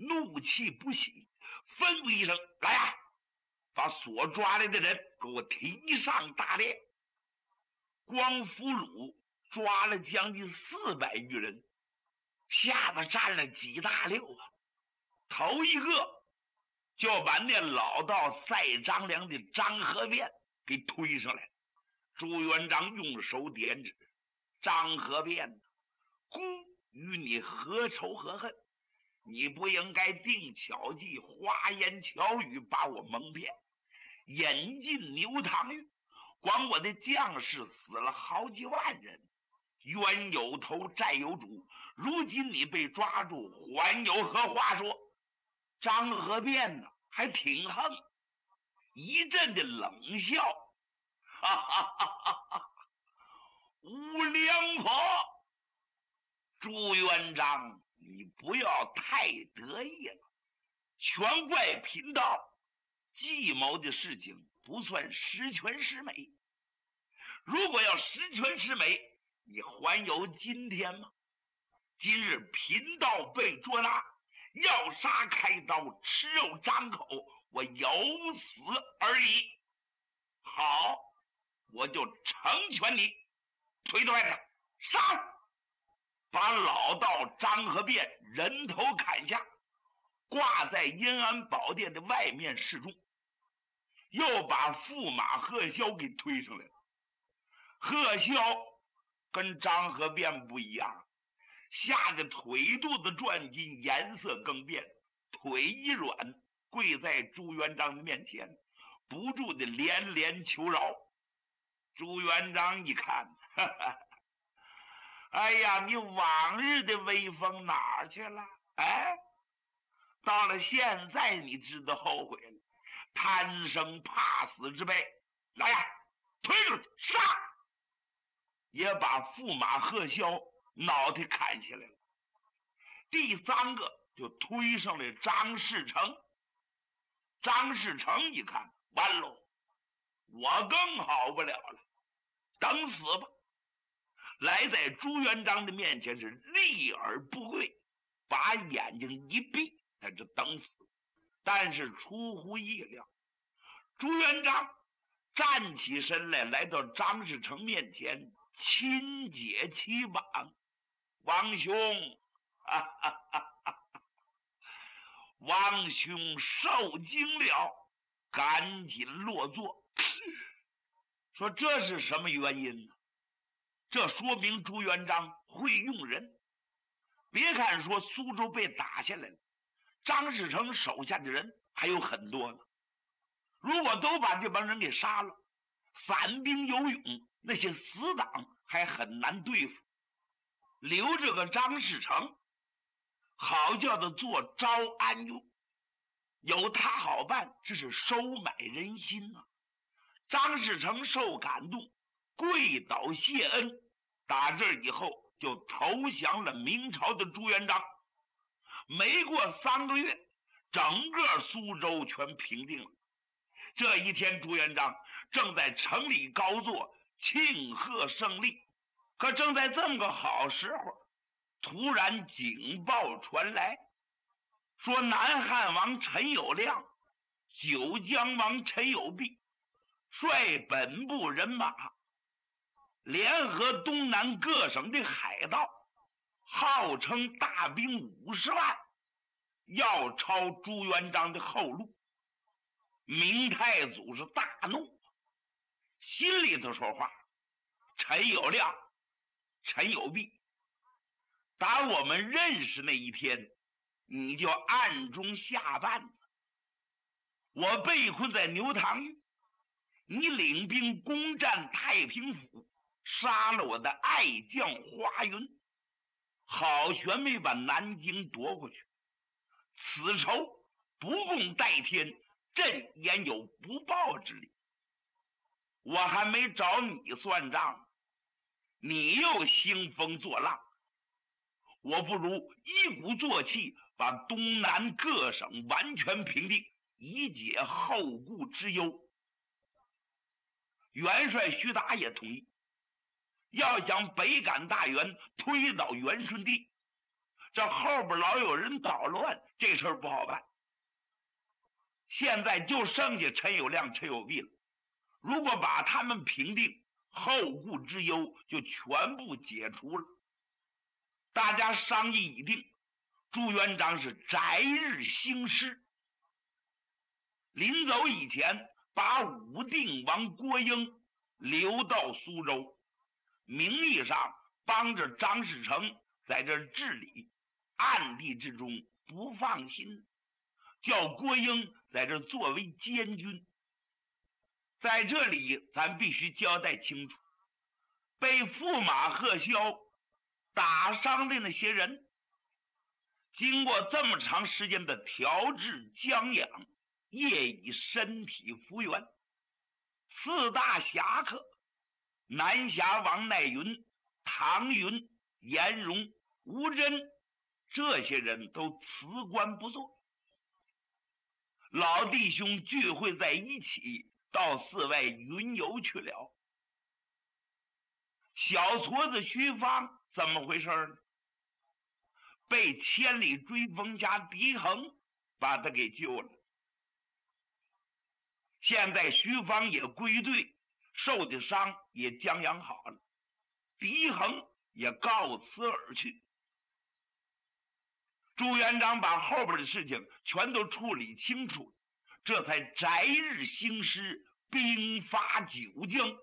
怒气不息，吩咐一声：“来呀，把所抓来的人给我提上大列。”光俘虏抓了将近400余人，吓得站了几大溜啊！头一个就把那老道赛张良的张和便给推上来。朱元璋用手点指：“张和便，孤与你何仇何恨？你不应该定巧计，花言巧语把我蒙骗，引进牛塘狱，光我的将士死了好几万人，冤有头债有主，如今你被抓住，还有何话说？”张和便呢还挺横，一阵的冷笑：“哈哈哈哈哈！无良婆，朱元璋，你不要太得意了，全怪贫道计谋的事情不算十全十美。如果要十全十美，你还有今天吗？今日贫道被捉拿，要杀开刀，吃肉张口，我有死而已。好，我就成全你，推着外头杀！”把老道张和便人头砍下，挂在阴安宝殿的外面示众。又把驸马贺霄给推上来了。贺霄跟张和便不一样，吓得腿肚子转筋，颜色更变，腿一软，跪在朱元璋的面前，不住的连连求饶。朱元璋一看，哈哈，哎呀，你往日的威风哪儿去了？哎，到了现在你知道后悔了，贪生怕死之辈。来呀，推出去杀！也把驸马贺霄脑袋砍下来了。第3个就推上来张士诚。张士诚一看，完喽，我更好不了了，等死吧！来在朱元璋的面前是立而不跪，把眼睛一闭，他就等死。但是出乎意料，朱元璋站起身来，来到张士诚面前，亲解其膀：“王兄，哈哈哈哈，王兄受惊了，赶紧落座。”说这是什么原因呢？这说明朱元璋会用人。别看说苏州被打下来了，张士诚手下的人还有很多呢。如果都把这帮人给杀了，散兵游勇，那些死党还很难对付。留着个张士诚，好叫他做招安用，有他好办，这是收买人心啊。张士诚受感动，跪倒谢恩，打这以后就投降了明朝的朱元璋。没过3个月，整个苏州全平定了。这一天，朱元璋正在城里高坐，庆贺胜利。可正在这么个好时候，突然警报传来，说南汉王陈友谅、九江王陈友弼率本部人马联合东南各省的海盗，号称大兵50万，要抄朱元璋的后路。明太祖是大怒，心里头说话：“陈友谅、陈友弼，打我们认识那一天，你就暗中下绊子。我被困在牛塘狱，你领兵攻占太平府，杀了我的爱将华云，好悬没把南京夺过去。此仇不共戴天，朕焉有不报之理？我还没找你算账，你又兴风作浪，我不如一鼓作气，把东南各省完全平定，以解后顾之忧。”元帅徐达也同意，要想北赶大元，推倒元顺帝， 这后边老有人捣乱，这事儿不好办。现在就剩下陈友谅、陈友弼了，如果把他们平定，后顾之忧就全部解除了。大家商议已定，朱元璋是择日兴师。临走以前，把武定王郭英留到苏州，名义上帮着张士诚在这治理，暗地之中不放心，叫郭英在这作为监军。在这里咱必须交代清楚，被驸马贺萧打伤的那些人，经过这么长时间的调治将养，业已身体复原。四大侠客南侠王乃云、唐云、颜荣、吴真，这些人都辞官不做。老弟兄聚会在一起，到寺外云游去了。小矬子徐芳怎么回事呢？被千里追风家狄恒把他给救了。现在徐芳也归队，受的伤也将养好了，狄恒也告辞而去。朱元璋把后边的事情全都处理清楚，这才择日兴师，兵发九江。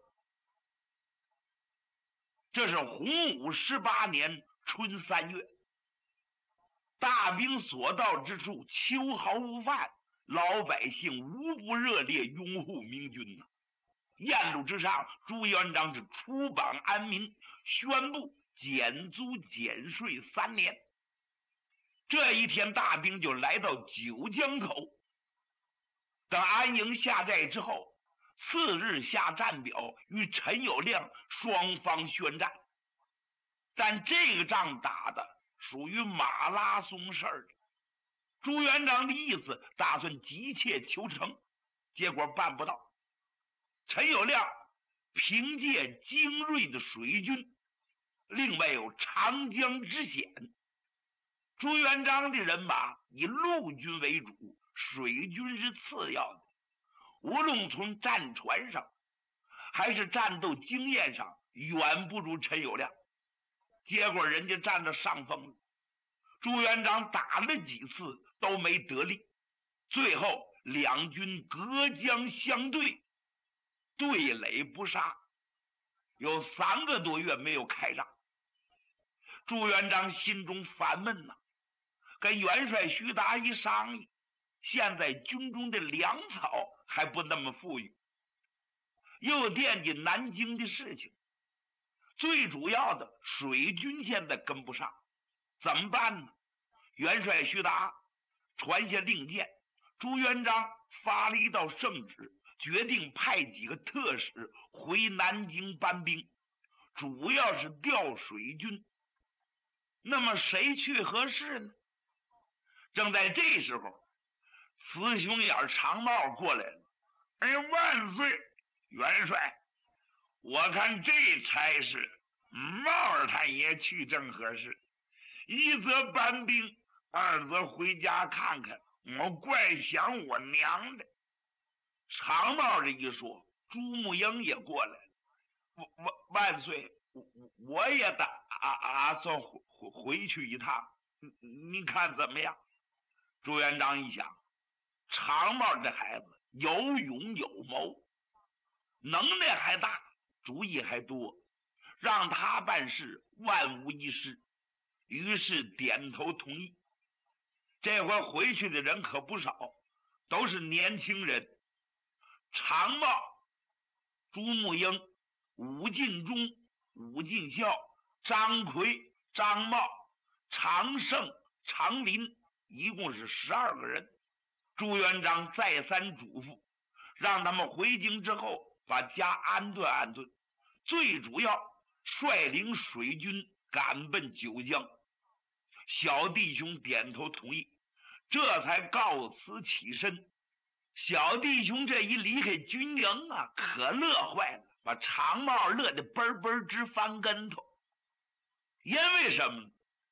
这是洪武18年春3月，大兵所到之处，秋毫无犯，老百姓无不热烈拥护明军呐。宴路之上，朱元璋是出榜安民，宣布减租减税3年。这一天，大兵就来到九江口。等安营下寨之后，次日下战表，与陈友谅双方宣战。但这个仗打的属于马拉松事儿。朱元璋的意思打算急切求成，结果办不到。陈友谅凭借精锐的水军，另外有长江之险，朱元璋的人马以陆军为主，水军是次要的。无论从战船上还是战斗经验上，远不如陈友谅。结果人家占了上风了，朱元璋打了几次都没得力，最后两军隔江相对，对垒不杀，有3个多月没有开仗。朱元璋心中烦闷呐，跟元帅徐达一商议，现在军中的粮草还不那么富裕，又惦记南京的事情，最主要的水军现在跟不上，怎么办呢？元帅徐达传下令箭，朱元璋发了一道圣旨，决定派几个特使回南京搬兵，主要是调水军。那么谁去合适呢？正在这时候，雌雄眼长帽过来了。哎，万岁，元帅，我看这差事帽儿他也去正合适，一则搬兵，二则回家看看，我怪想我娘的。长帽这一说，朱木英也过来了。万岁，我也打算回去一趟，您看怎么样？朱元璋一想，长帽这孩子有勇有谋，能耐还大，主意还多，让他办事万无一失，于是点头同意。这回回去的人可不少，都是年轻人。长帽、朱木英、武进忠、武进孝、张奎、张茂、常胜、常林，一共是12个人。朱元璋再三嘱咐，让他们回京之后把家安顿安顿，最主要率领水军赶奔九江。小弟兄点头同意，这才告辞起身。小弟兄这一离开军营啊，可乐坏了，把长帽乐得嘣嘣直翻跟头。因为什么？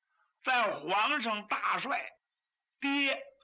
在皇上大帅爹